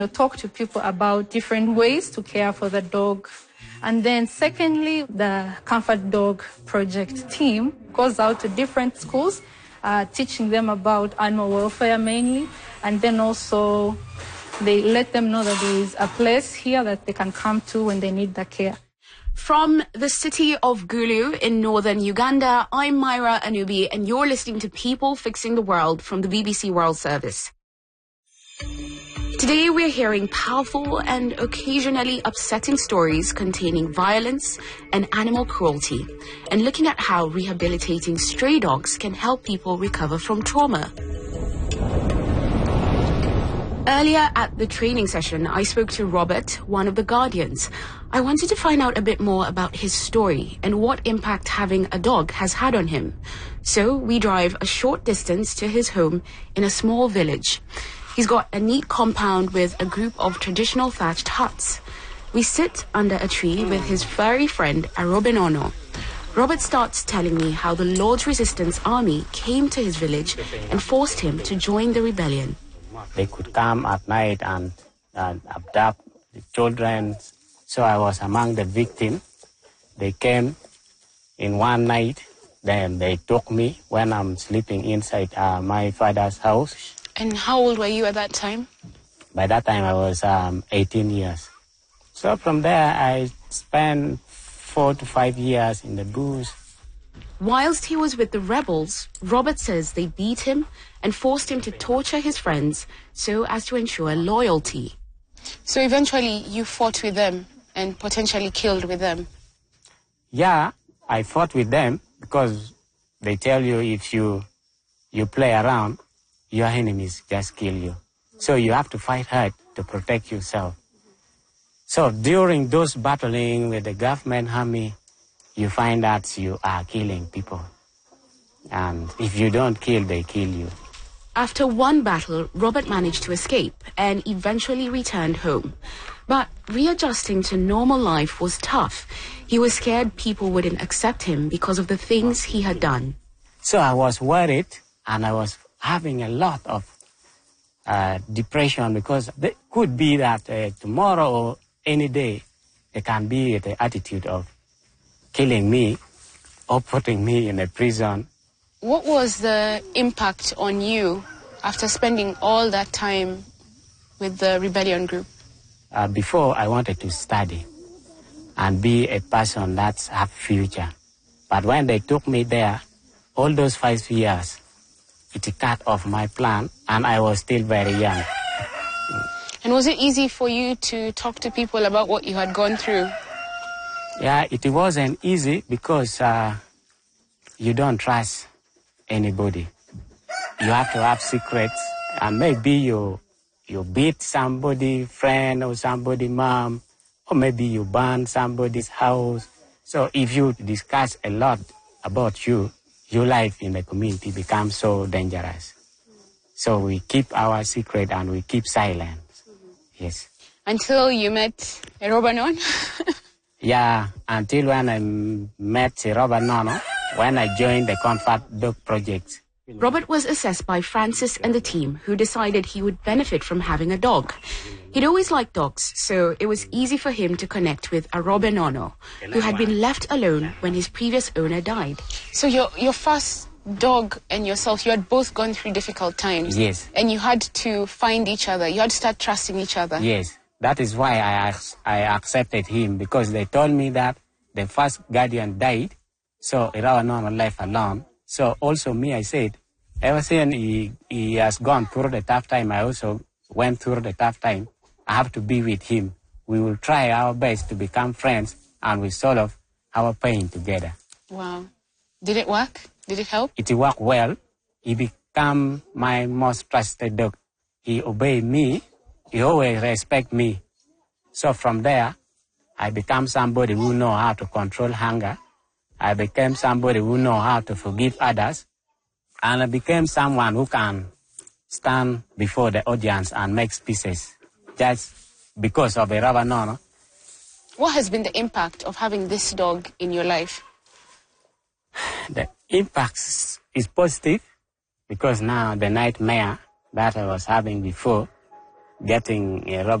talk to people about different ways to care for the dog. And then secondly, the Comfort Dog Project team goes out to different schools, teaching them about animal welfare mainly. And then also they let them know that there is a place here that they can come to when they need the care. From the city of Gulu in northern Uganda, I'm Myra Anubi, and you're listening to People Fixing the World from the BBC World Service. Today we're hearing powerful and occasionally upsetting stories containing violence and animal cruelty, and looking at how rehabilitating stray dogs can help people recover from trauma. Earlier at the training session, I spoke to Robert, one of the guardians. I wanted to find out a bit more about his story and what impact having a dog has had on him. So we drive a short distance to his home in a small village. He's got a neat compound with a group of traditional thatched huts. We sit under a tree with his furry friend, Arobenono. Robert starts telling me how the Lord's Resistance Army came to his village and forced him to join the rebellion. They could come at night and abduct the children. So I was among the victims. They came in one night. Then they took me when I'm sleeping inside my father's house. And how old were you at that time? By that time, I was 18 years. So from there, I spent 4 to 5 years in the bush. Whilst he was with the rebels, Robert says they beat him and forced him to torture his friends so as to ensure loyalty. So eventually you fought with them and potentially killed with them? Yeah, I fought with them because they tell you if you play around, your enemies just kill you. So you have to fight hard to protect yourself. So during those battling with the government army, you find that you are killing people. And if you don't kill, they kill you. After one battle, Robert managed to escape and eventually returned home. But readjusting to normal life was tough. He was scared people wouldn't accept him because of the things he had done. So I was worried, and I was having a lot of depression, because it could be that tomorrow or any day there can be the attitude of killing me or putting me in a prison. What was the impact on you after spending all that time with the rebellion group? Before, I wanted to study and be a person that's have future. But when they took me there, all those 5 years, it cut off my plan, and I was still very young. And was it easy for you to talk to people about what you had gone through? Yeah, it wasn't easy because you don't trust anybody. You have to have secrets, and maybe you beat somebody, friend or somebody, mom, or maybe you burn somebody's house. So if you discuss a lot about your life in the community becomes so dangerous. So we keep our secret and we keep silent. Yes. Until you met Arobenono? Yeah, until when I met Arobenono, when I joined the Comfort Dog Project. Robert was assessed by Francis and the team, who decided he would benefit from having a dog. He'd always liked dogs, so it was easy for him to connect with Arobenono, who had been left alone when his previous owner died. So your first dog and yourself, you had both gone through difficult times. Yes. And you had to find each other. You had to start trusting each other. Yes. That is why I accepted him, because they told me that the first guardian died, so Arobenono left alone. So also me, I said, ever since he has gone through the tough time, I also went through the tough time. I have to be with him. We will try our best to become friends, and we solve our pain together. Wow. Did it work? Did it help? It worked well. He became my most trusted dog. He obeyed me. He always respect me. So from there, I became somebody who know how to control hunger. I became somebody who know how to forgive others. And I became someone who can stand before the audience and make speeches just because of Arobenono. What has been the impact of having this dog in your life? The impact is positive, because now the nightmare that I was having before, getting a